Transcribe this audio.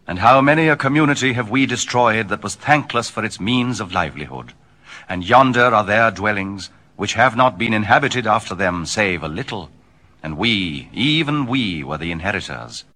And how many a community have we destroyed that was thankless for its means of livelihood? And yonder are their dwellings, which have not been inhabited after them, save a little. And we, even we, were the inheritors.